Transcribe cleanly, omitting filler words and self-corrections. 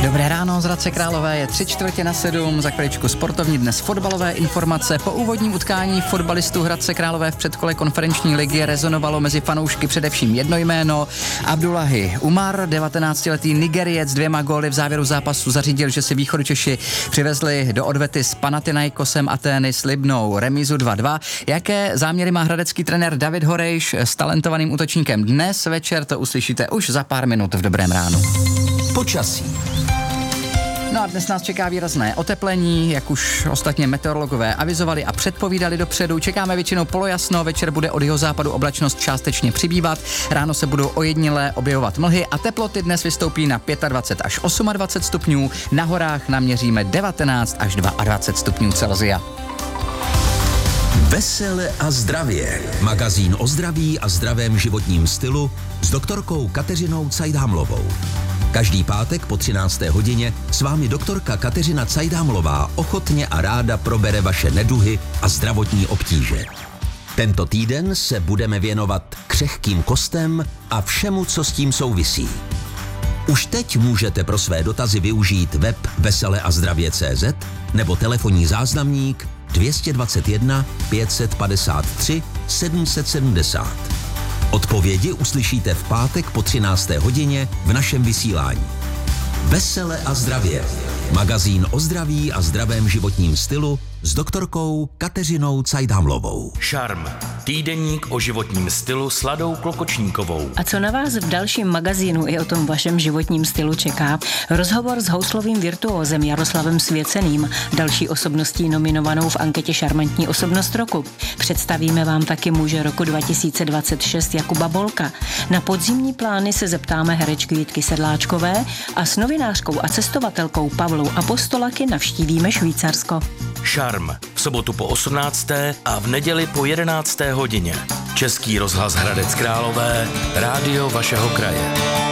Dobré ráno z Hradce Králové, je 6:45, za chviličku sportovní, dnes fotbalové informace. Po úvodním utkání fotbalistů Hradce Králové v předkole konferenční ligy rezonovalo mezi fanoušky především jedno jméno. Abdullahi Umar, 19letý Nigeriec, 2 góly v závěru zápasu zařídil, že si Východočeši přivezli do odvety s Panathinaikosem Atény slibnou remízu 2-2. Jaké záměry má hradecký trenér David Horejš s talentovaným útočníkem dnes večer, to uslyšíte už za pár minut v Dobrém ránu. Počasí. No a dnes nás čeká výrazné oteplení, jak už ostatně meteorologové avizovali a předpovídali dopředu. Čekáme většinou polojasno, večer bude od jihozápadu oblačnost částečně přibývat, ráno se budou ojediněle objevovat mlhy a teploty dnes vystoupí na 25 až 28 stupňů, na horách naměříme 19 až 22 stupňů Celsia. Vesele a zdravě. Magazín o zdraví a zdravém životním stylu s doktorkou Kateřinou Cajdhamlovou. Každý pátek po 13. hodině s vámi doktorka Kateřina Cajdhamlová ochotně a ráda probere vaše neduhy a zdravotní obtíže. Tento týden se budeme věnovat křehkým kostem a všemu, co s tím souvisí. Už teď můžete pro své dotazy využít web veseleazdravě.cz nebo telefonní záznamník 221 553 770. Odpovědi uslyšíte v pátek po 13. hodině v našem vysílání. Vesele a zdravě. Magazín o zdraví a zdravém životním stylu s doktorkou Kateřinou Cajdhamlovou. Šarm. Týdeník o životním stylu s Ladou Klokočníkovou. A co na vás v dalším magazínu i o tom vašem životním stylu čeká? Rozhovor s houslovým virtuózem Jaroslavem Svěceným, další osobností nominovanou v anketě Šarmantní osobnost roku. Představíme vám taky muže roku 2026 Jakuba Bolka. Na podzimní plány se zeptáme herečky Jitky Sedláčkové a s novinářkou a cestovatelkou Pavlou Apostolaky navštívíme Švýcarsko. Šarm. V sobotu po 18. a v neděli po 11. hodině. Český rozhlas Hradec Králové, rádio vašeho kraje.